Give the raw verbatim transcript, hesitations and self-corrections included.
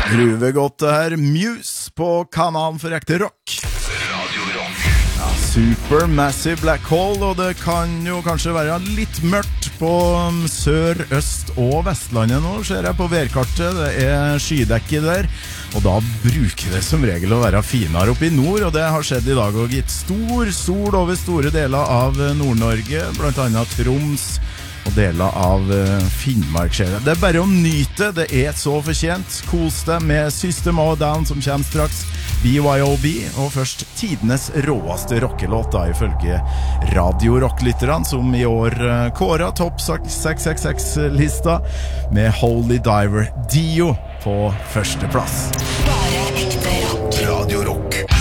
Gruve godt det her, Muse på kanalen for ekte rock. Radio Rock. Ja, Supermassive Black Hole, og det kan jo kanskje være litt mørkt på sør, øst og Vestlandet nå, ser jeg på værkartet. Det er skydekke der, og da bruker det som regel å være finere oppe i nord, og det har skjedd i dag og gitt stor sol over store deler av Nord-Norge, blant annet Troms, og deler av uh, Finnmark skjer det. Det er bare å nyte, det er så fortjent. Kos deg med System of a Down som kommer straks, B Y O B, og først tidenes råeste rockelåt da, ifølge Radio Rock-lytterne, som i år uh, kåret topp seks seks seks-lista med Holy Diver Dio på første plass. Bare ekte rock. Radio Rock.